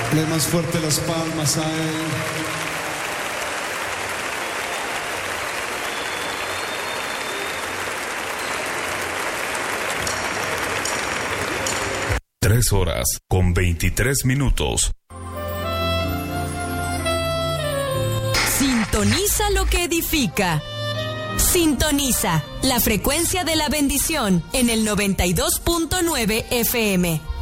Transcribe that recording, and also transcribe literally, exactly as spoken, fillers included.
Le más fuerte las palmas a Él. Tres horas con veintitrés minutos. Sintoniza lo que edifica. Sintoniza la frecuencia de la bendición en el noventa y dos punto nueve F M.